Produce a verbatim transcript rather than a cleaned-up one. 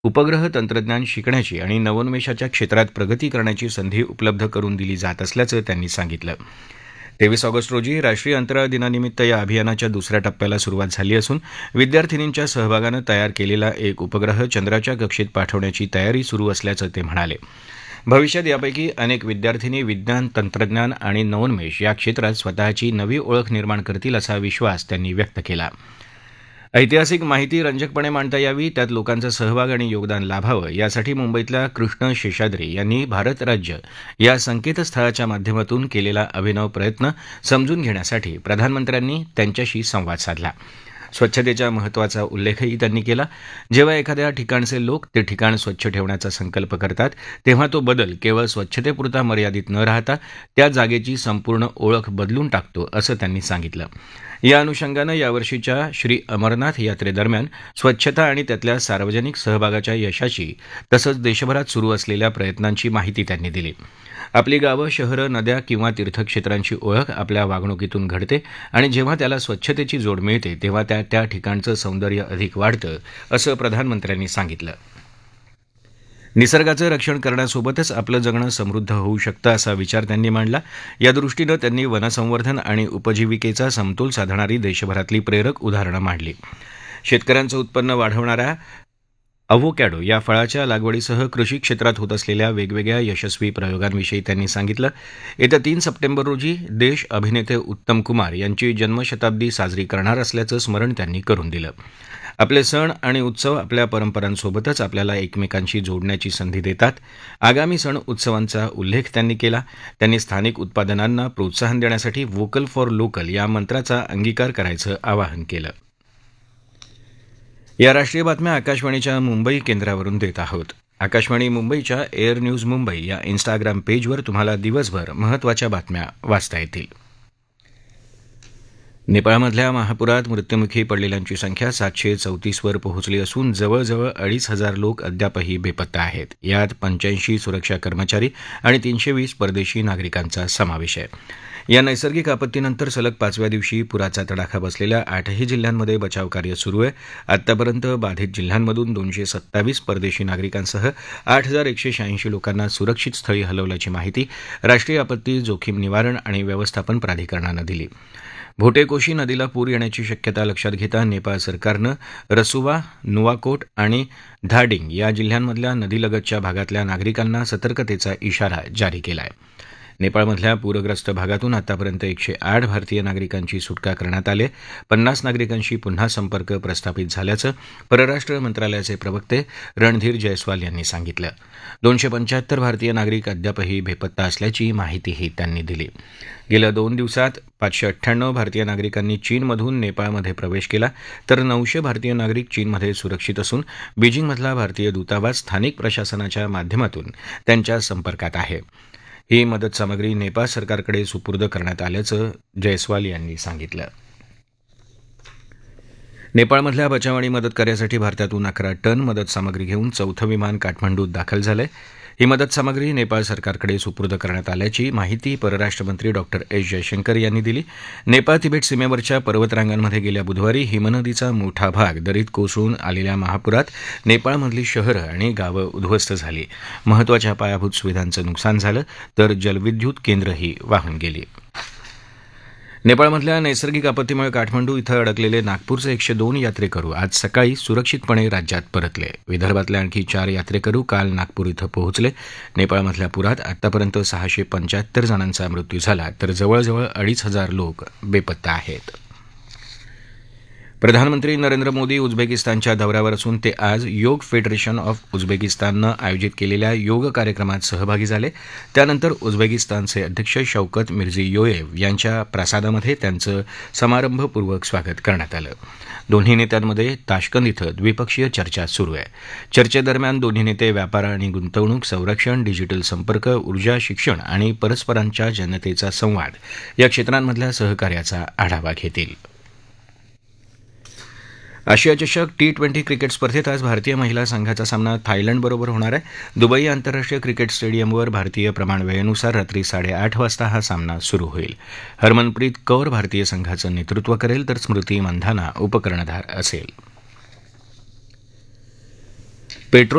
उपग्रह तंत्रज्ञान शिकण्याची आणि नवोन्मेषाच्या क्षेत्रात प्रगती करण्याची संधी उपलब्ध करून दिली जात असल्याचं त्यांनी सांगितलं. तेवीस ऑगस्ट रोजी राष्ट्रीय अंतराळ दिनानिमित्त या अभियानाच्या दुसऱ्या टप्प्याला सुरुवात झाली असून विद्यार्थिनींच्या सहभागानं तयार केलेला एक उपग्रह चंद्राच्या कक्षेत पाठवण्याची तयारी सुरू असल्याचं ते म्हणाले. भविष्यात यापैकी अनेक विद्यार्थिनी विज्ञान, तंत्रज्ञान आणि नवोन्मेष या क्षेत्रात स्वतःची नवी ओळख निर्माण करतील असा विश्वास त्यांनी व्यक्त केला. ऐतिहासिक माहिती रंजकपणे मांडता यावी, त्यात लोकांचा सहभाग आणि योगदान लाभावं यासाठी मुंबईतल्या कृष्ण शेषाद्री यांनी भारत राज्य या संकेतस्थळाच्या माध्यमातून केलेला अभिनव प्रयत्न समजून घेण्यासाठी प्रधानमंत्र्यांनी त्यांच्याशी संवाद साधला. स्वच्छतेच्या महत्त्वाचा उल्लेखही त्यांनी केला. जेव्हा एखाद्या ठिकाणचे लोक ते ठिकाण स्वच्छ ठेवण्याचा संकल्प करतात तेव्हा तो बदल केवळ स्वच्छतेपुरता मर्यादित न राहता त्या जागेची संपूर्ण ओळख बदलून टाकतो असं त्यांनी सांगितलं. या अनुषंगानं यावर्षीच्या श्री अमरनाथ यात्रेदरम्यान स्वच्छता आणि त्यातल्या सार्वजनिक सहभागाच्या यशाची तसंच देशभरात सुरू असलेल्या प्रयत्नांची माहिती त्यांनी दिली. आपली गावं, शहरं, नद्या किंवा तीर्थक्षेत्रांची ओळख आपल्या वागणुकीतून घडते आणि जेव्हा त्याला स्वच्छतेची जोड मिळते तेव्हा त्या त्या ठिकाणचं सौंदर्य अधिक वाढतं असं प्रधानमंत्र्यांनी सांगितलं. निसर्गाचं रक्षण करण्यासोबतच आपलं जगणं समृद्ध होऊ शकतं असा विचार त्यांनी मांडला. या दृष्टीनं त्यांनी वनसंवर्धन आणि उपजीविकेचा समतोल साधणारी देशभरातली प्रेरक उदाहरणं मांडली. शेतकऱ्यांचं उत्पन्न वाढवणाऱ्या अव्होकॅडो या फळाच्या लागवडीसह कृषी क्षेत्रात होत असलेल्या वेगवेगळ्या यशस्वी प्रयोगांविषयी त्यांनी सांगितलं. येत्या तीन सप्टेंबर रोजी देश अभिनेते उत्तम कुमार यांची जन्मशताब्दी साजरी करणार असल्याचं स्मरण त्यांनी करून दिलं. आपले सण आणि उत्सव आपल्या परंपरांसोबतच आपल्याला एकमेकांशी जोडण्याची संधी देतात. आगामी सण उत्सवांचा उल्लेख त्यांनी केला. त्यांनी स्थानिक उत्पादनांना प्रोत्साहन देण्यासाठी व्होकल फॉर लोकल या मंत्राचा अंगीकार करायचं आवाहन केलं. या राष्ट्रीय बातम्या आकाशवाणीच्या मुंबई केंद्रावरून देत आहोत. आकाशवाणी मुंबईच्या एअर न्यूज मुंबई या इन्स्टाग्राम पेजवर तुम्हाला दिवसभर महत्त्वाच्या बातम्या वाचता येतील. नेपाळमधल्या महापुरात मृत्युमुखी पडलेल्यांची संख्या सातशे चौतीसवर पोहोचली असून जवळजवळ अडीच हजार लोक अद्यापही बेपत्ता आहेत. यात पंच्याऐंशी सुरक्षा कर्मचारी आणि तीनशे वीस परदेशी नागरिकांचा समावेश आहे. या नैसर्गिक आपत्तीनंतर सलग पाचव्या दिवशी पुराचा तडाखा बसलेल्या आठही जिल्ह्यांमध्ये बचावकार्य सुरू आहे. आतापर्यंत बाधित जिल्ह्यांमधून दोनशे सत्तावीस परदेशी नागरिकांसह आठ हजार एकशे शहाऐंशी लोकांना सुरक्षित स्थळी हलवल्याची माहिती राष्ट्रीय आपत्ती जोखीम निवारण आणि व्यवस्थापन प्राधिकरणानं दिली. भोटेकोशी नदीला पूर येण्याची शक्यता लक्षात घेता नेपाळ सरकारनं रसुवा, नुवाकोट आणि धाडिंग या जिल्ह्यांमधल्या नदीलगतच्या भागातल्या नागरिकांना सतर्कतेचा इशारा जारी केला आहे. नेपाळमधल्या पूरग्रस्त भागातून आतापर्यंत एकशे आठ भारतीय नागरिकांची सुटका करण्यात आली. पन्नास नागरिकांशी पुन्हा संपर्क प्रस्थापित झाल्याचं परराष्ट्र मंत्रालयाचे प्रवक्ते रणधीर जयस्वाल यांनी सांगितलं. दोनशे पंच्याहत्तर भारतीय नागरिक अद्यापही बेपत्ता असल्याची माहितीही त्यांनी दिली. गेल्या दोन दिवसात पाचशे अठ्ठ्याण्णव भारतीय नागरिकांनी चीनमधून नेपाळमध्ये प्रवेश केला तर नऊशे भारतीय नागरिक चीनमध्ये सुरक्षित असून बीजिंगमधला भारतीय दूतावास स्थानिक प्रशासनाच्या माध्यमातून त्यांच्या संपर्कात आहे. ही मदत सामग्री नेपाळ सरकारकडे सुपूर्द करण्यात आल्याचं जयस्वाल यांनी सांगितलं. नेपाळमधल्या बचाव आणि मदत कार्यासाठी भारतातून अकरा टन मदत सामग्री घेऊन चौथं विमान काठमांडूत दाखल झालंय. ही मदत सामग्री नेपाळ सरकारकडे सुपूर्द करण्यात आल्याची माहिती परराष्ट्रमंत्री डॉक्टर एस जयशंकर यांनी दिली. नेपाळ तिबेट सीमेवरच्या पर्वतरांगांमध्ये गेल्या बुधवारी हिमनदीचा मोठा भाग दरीत कोसळून आलेल्या महापुरात नेपाळमधली शहरं आणि गावं उद्ध्वस्त झाली. महत्त्वाच्या पायाभूत सुविधांचं नुकसान झालं तर जलविद्युत केंद्रही वाहून गेली. नेपाळमधल्या नैसर्गिक आपत्तीमुळे काठमांडू इथं अडकलेले नागपूरचे एकशे दोन यात्रेकरू आज सकाळी सुरक्षितपणे राज्यात परतले. विदर्भातले आणखी चार यात्रेकरू काल नागपूर इथं पोहोचले. नेपाळमधल्या पुरात आतापर्यंत सहाशे पंच्याहत्तर जणांचा मृत्यू झाला तर जवळजवळ अडीच हजार लोक बेपत्ता आहेत. प्रधानमंत्री नरेंद्र मोदी उझबेकिस्तानच्या दौऱ्यावर असून ते आज योग फेडरेशन ऑफ उझबेकिस्ताननं आयोजित केलेल्या योग कार्यक्रमात सहभागी झाले. त्यानंतर उझबेकिस्तानचे अध्यक्ष शौकत मिर्झियोयेव यांच्या प्रासादामध्ये त्यांचं समारंभपूर्वक स्वागत करण्यात आलं. दोन्ही नेत्यांमध्ये ताश्कंद इथं द्विपक्षीय चर्चा सुरू आहे. चर्चेदरम्यान दोन्ही नेते व्यापार आणि गुंतवणूक, संरक्षण, डिजिटल संपर्क, ऊर्जा, शिक्षण आणि परस्परांच्या जनतेचा संवाद या क्षेत्रांमधल्या सहकार्याचा आढावा घेतील. आशिया चषक टी ट्वेंटी क्रिकेट स्पर्धेत आज भारतीय महिला संघाचा सामना थायलंडबरोबर होणार आहे. दुबई आंतरराष्ट्रीय क्रिकेट स्टेडियमवर भारतीय प्रमाणवेळेनुसार रात्री साडेआठ वाजता हा सामना सुरू होईल. हरमनप्रीत कौर भारतीय संघाचं नेतृत्व करेल तर स्मृती मंधाना उपकर्णधार असेल. पेट्रोल